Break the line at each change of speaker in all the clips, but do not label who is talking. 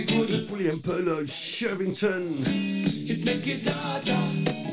William Polo Shervington.
It make it harder.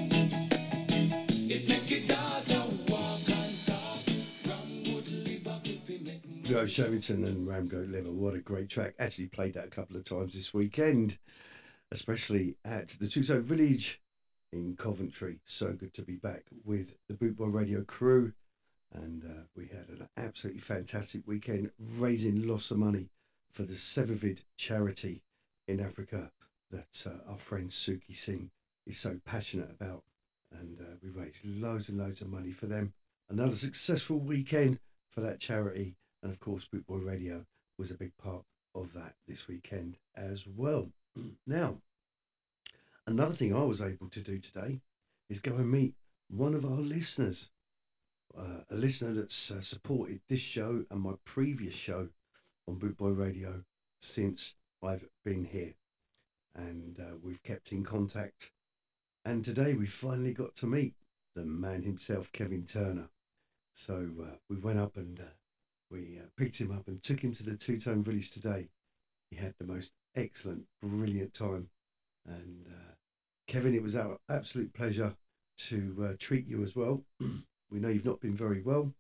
It make it harder. Walk and talk. Ramgood liver if we make.
Joe Shervington and Ramgoat Liver. What a great track. Actually played that a couple of times this weekend, especially at the Two-Tone Village in Coventry. So good to be back with the Bootboy Radio crew. And we had an absolutely fantastic weekend raising lots of money for the Sevavid charity in Africa that our friend Suki Singh is so passionate about. And we raised loads and loads of money for them. Another successful weekend for that charity. And of course, Bootboy Radio was a big part of that this weekend as well. Now, another thing I was able to do today is go and meet one of our listeners. A listener that's supported this show and my previous show on Bootboy Radio since I've been here. And we've kept in contact. And today we finally got to meet the man himself, Kevin Turner. So we went up and we picked him up and took him to the Two-Tone Village today. He had the most excellent, brilliant time. And Kevin, it was our absolute pleasure to treat you as well. We know you've not been very well,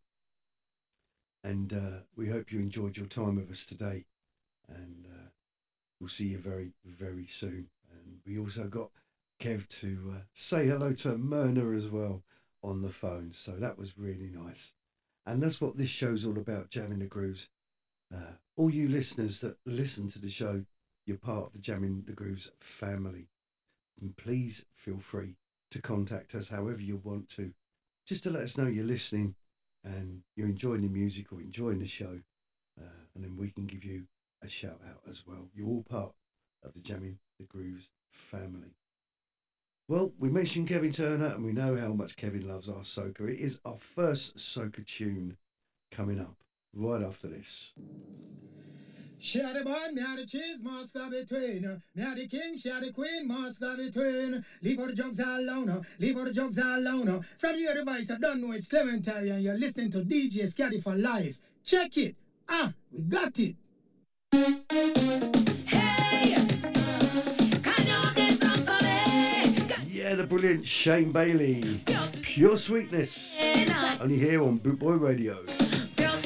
and we hope you enjoyed your time with us today, and we'll see you very, very soon. And we also got Kev to say hello to Myrna as well on the phone, so that was really nice. And that's what this show's all about, Jamming the Grooves. All you listeners that listen to the show, you're part of the Jamming the Grooves family. And please feel free to contact us however you want to, just to let us know you're listening and you're enjoying the music or enjoying the show. And then we can give you a shout out as well. You're all part of the Jamming the Grooves family. Well, we mentioned Kevin Turner and we know how much Kevin loves our soca. It is our first soca tune coming up right after this.
Share the boy, me and the cheese must go between. Me and the king, share the queen must go between. Leave all the jugs alone, leave all the jugs alone. From your device, I don't know it's Clementary and you're listening to DJ Scatty for life. Check it. We got it.
Hey, can you get some for me?
Yeah, the brilliant Shane Bailey. Pure Sweetness. Only here on Bootboy Radio.